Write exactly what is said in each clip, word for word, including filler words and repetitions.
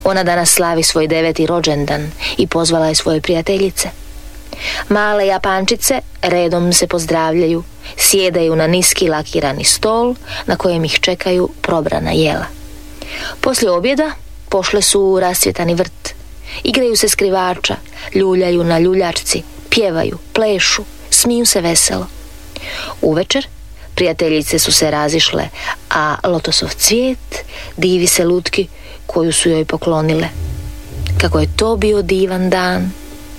Ona danas slavi svoj deveti rođendan i pozvala je svoje prijateljice. Male Japančice redom se pozdravljaju, sjedaju na niski lakirani stol na kojem ih čekaju probrana jela. Poslije objeda pošle su u rascvjetani vrt. Igraju se skrivača, ljuljaju na ljuljačci, pjevaju, plešu, smiju se veselo. Uvečer prijateljice su se razišle, a lotosov cvijet divi se lutki koju su joj poklonile. Kako je to bio divan dan.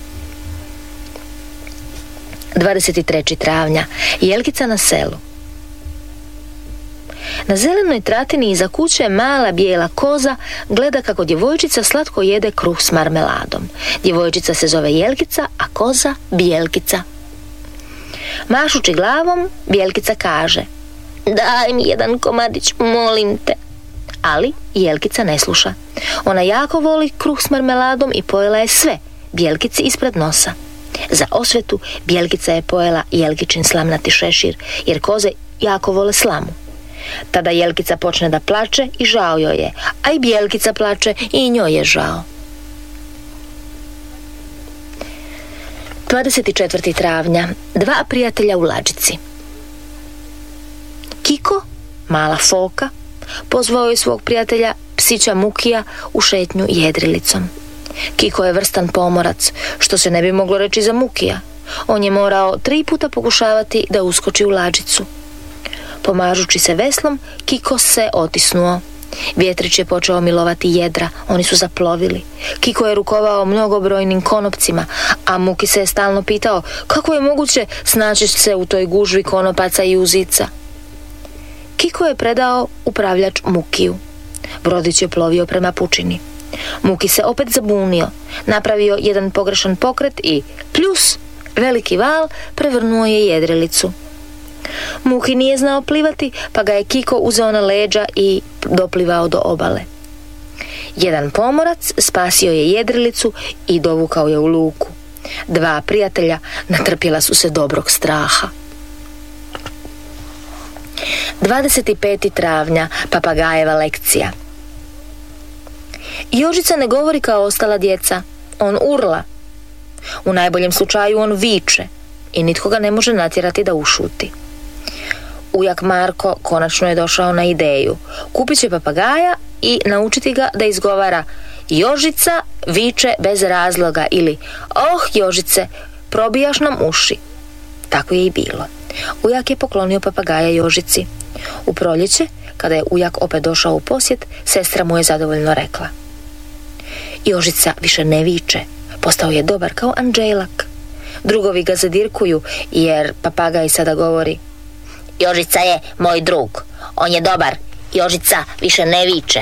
dvadeset trećeg travnja. Jelkica na selu. Na zelenoj tratini iza kuće mala bijela koza gleda kako djevojčica slatko jede kruh s marmeladom. Djevojčica se zove Jelkica, a koza Bijelkica. Mašući glavom, Bijelkica kaže: "Daj mi jedan komadić, molim te." Ali Jelkica ne sluša. Ona jako voli kruh s marmeladom i pojela je sve Bijelkici ispred nosa. Za osvetu Bijelkica je pojela Jelkičin slamnati šešir, jer koze jako vole slamu. Tada Jelkica počne da plače i žao joj je, a i Bijelkica plače i njoj je žao. dvadeset četvrtog travnja. Dva prijatelja u lađici. Kiko, mala foka, pozvao je svog prijatelja psića Mukija u šetnju jedrilicom. Kiko je vrstan pomorac, što se ne bi moglo reći za Mukija. On je morao tri puta pokušavati da uskoči u lađicu. Pomažući se veslom, Kiko se otisnuo. Vjetrić je počeo milovati jedra, oni su zaplovili. Kiko je rukovao mnogobrojnim konopcima, a Muki se je stalno pitao kako je moguće snaći se u toj gužvi konopaca i uzica. Kiko je predao upravljač Mukiju. Brodić je plovio prema pučini. Muki se opet zabunio, napravio jedan pogrešan pokret i pljus, veliki val prevrnuo je jedrilicu. Muki nije znao plivati, pa ga je Kiko uzeo na leđa i doplivao do obale. Jedan pomorac spasio je jedrilicu i dovukao je u luku. Dva prijatelja natrpjela su se dobrog straha. dvadeset petog travnja. Papagajeva lekcija. Jožica ne govori kao ostala djeca, on urla. U najboljem slučaju on viče i nitko ga ne može natjerati da ušuti. Ujak Marko konačno je došao na ideju. Kupit će papagaja i naučiti ga da izgovara: "Jožica viče bez razloga" ili "Oh Jožice, probijaš nam uši." Tako je i bilo. Ujak je poklonio papagaja Jožici. U proljeće, kada je ujak opet došao u posjet, sestra mu je zadovoljno rekla: "Jožica više ne viče, postao je dobar kao Anđelak." Drugovi ga zadirkuju jer papagaj sada govori: "Jožica je moj drug, on je dobar, Jožica više ne viče."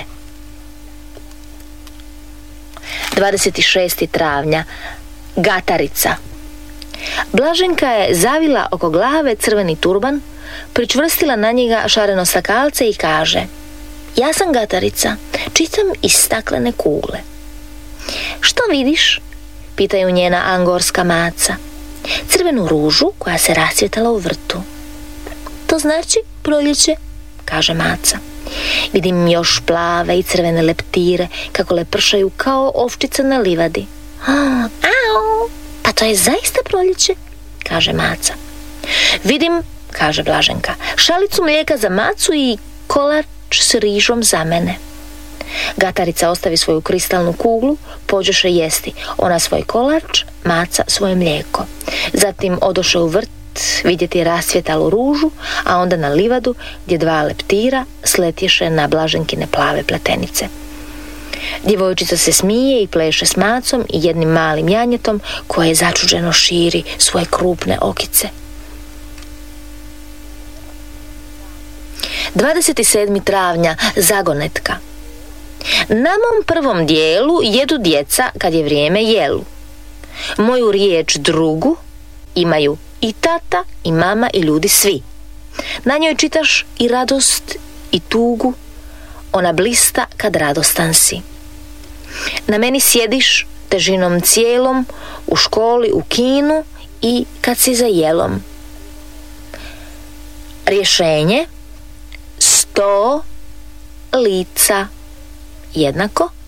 dvadeset šestog travnja. Gatarica. Blaženka je zavila oko glave crveni turban, pričvrstila na njega šareno stakalce i kaže: "Ja sam Gatarica, čitam iz staklene kugle." "Što vidiš?" pitaju njena angorska maca. "Crvenu ružu koja se rasvjetala u vrtu." "To znači proljeće," kaže maca. "Vidim još plave i crvene leptire kako lepršaju kao ovčica na livadi." "Au, pa to je zaista proljeće," kaže maca. "Vidim," kaže Blaženka, "šalicu mlijeka za macu i kolač s rižom za mene." Gatarica ostavi svoju kristalnu kuglu, pođoše jesti, ona svoj kolač, maca svoje mlijeko. Zatim odoše u vrt vidjeti rasvjetalu ružu, a onda na livadu gdje dva leptira sletješe na Blaženkine plave pletenice. Djevojčica se smije i pleše s macom i jednim malim janjetom koje začuđeno širi svoje krupne okice. dvadeset sedmog travnja. Zagonetka. Na mom prvom dijelu jedu djeca kad je vrijeme jelu. Moju riječ drugu imaju i tata, i mama, i ljudi svi. Na njoj čitaš i radost i tugu, ona blista kad radostan si. Na meni sjediš težinom cijelom, u školi, u kinu i kad si za jelom. Rješenje: sto lica jednako